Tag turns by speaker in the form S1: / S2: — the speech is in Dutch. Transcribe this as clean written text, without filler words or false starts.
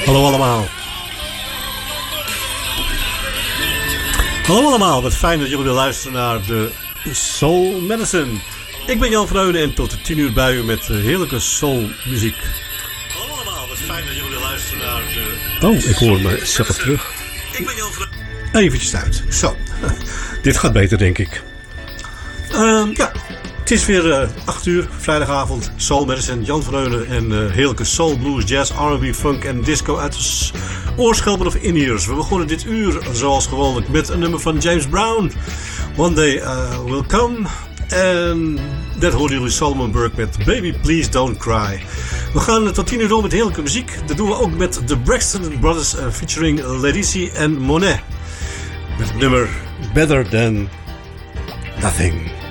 S1: Hallo allemaal. Hallo allemaal, wat fijn dat jullie weer luisteren naar de Soul Medicine. Ik ben Jan van Heunen en tot 10 uur bij u met heerlijke soulmuziek. Hallo allemaal, wat fijn dat jullie weer luisteren naar de... Oh, ik hoor mezelf terug. Ik ben Jan van Heunen. Eventjes uit. Zo, dit gaat beter denk ik. Ja, het is weer 8 uur, vrijdagavond, Soul Medicine, Jan van Heunen en heerlijke soul, blues, jazz, R&B, funk en disco uit de oorschelpen of in-ears. We begonnen dit uur, zoals gewoonlijk, met een nummer van James Brown, One Day Will Come. En dat hoorden jullie Solomon Burke met Baby Please Don't Cry. We gaan tot 10 uur door met heerlijke muziek. Dat doen we ook met The Braxton Brothers featuring Ladici en Monet. Met het nummer Better Than Nothing.